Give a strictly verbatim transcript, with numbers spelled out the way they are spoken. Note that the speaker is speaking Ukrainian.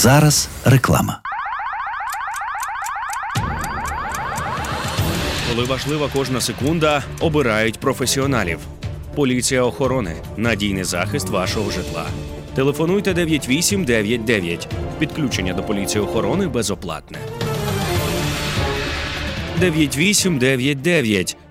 зараз реклама. Коли важлива кожна секунда, обирають професіоналів. Поліція охорони – надійний захист вашого житла. Телефонуйте дев'ять вісім дев'ять дев'ять. Підключення до поліції охорони безоплатне. дев'ять вісім дев'ять дев'ять.